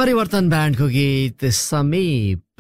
परिवर्तन ब्यान्डको गीत समीप।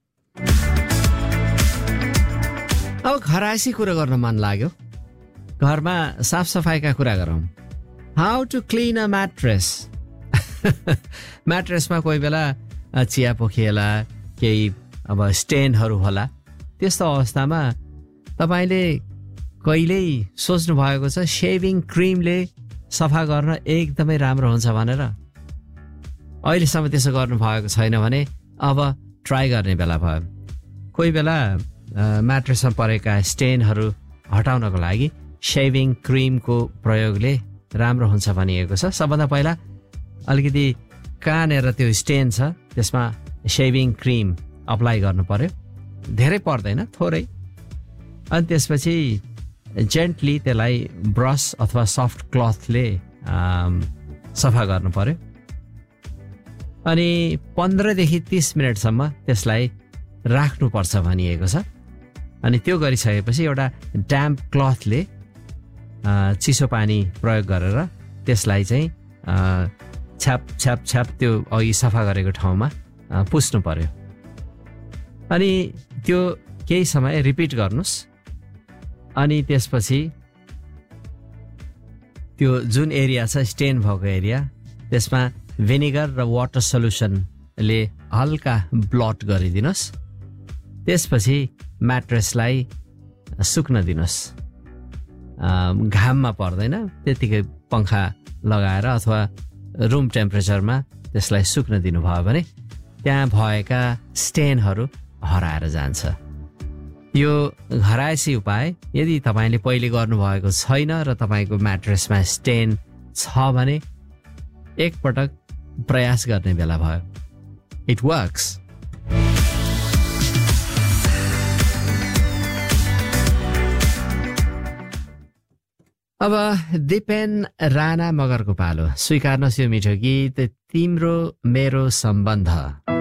अब घरायसी कुरा गर्न मन लाग्यो, घरमा साफ सफाइका कुरा गरौँ। How to clean a mattress. म्याट्रेसमा कोही बेला चिया पोखिएला, केही अब स्टेनहरू होला। त्यस्तो अवस्थामा तपाईँले कहिल्यै सोच्नु भएको छ सेभिङ क्रिमले सफा गर्न एकदमै राम्रो हुन्छ भनेर? अहिलेसम्म त्यसो गर्नुभएको छैन भने अब ट्राई गर्ने बेला भयो। कोही बेला म्याट्रेसमा परेका स्टेनहरू हटाउनको लागि सेभिङ क्रिमको प्रयोगले राम्रो हुन्छ भनिएको छ। सबभन्दा पहिला अलिकति कहाँनिर त्यो स्टेन छ त्यसमा सेभिङ क्रिम अप्लाई गर्नु पर्यो, धेरै पर्दैन, थोरै। अनि त्यसपछि जेन्टली त्यसलाई ब्रस अथवा सफ्ट क्लथले सफा गर्नु पर्यो। अनि 15 देखि 30 मिनटसम्म त्यसलाई राख्नुपर्छ भनिएको छ। अनि त्यो गरिसकेपछि एउटा ड्याम्प क्लथले चिसो पानी प्रयोग गरेर त्यसलाई चाहिँ छ्याप छ्याप छ्याप त्यो अघि सफा गरेको ठाउँमा पुस्नु पर्यो। अनि त्यो केही समय रिपिट गर्नुहोस्। अनि त्यसपछि त्यो जुन एरिया छ स्टेन भएको एरिया, त्यसमा भिनेगर र वाटर सल्युसनले हल्का ब्लट गरिदिनुहोस्। त्यसपछि म्याट्रेसलाई सुक्न दिनुहोस्। घाममा पर्दैन, त्यतिकै पङ्खा लगाएर अथवा रुम टेम्परेचरमा त्यसलाई सुक्न दिनुभयो भने त्यहाँ भएका स्टेनहरू हराएर जान्छ। यो घरायसी उपाय यदि तपाईँले पहिले गर्नुभएको छैन र तपाईँको म्याट्रेसमा स्टेन छ भने एकपटक प्रयास गर्ने बेला भयो। It works. अब दिपेन राणा मगरको पालो। स्वीकार्नुहोस् यो मिठो गीत तिम्रो मेरो सम्बन्ध।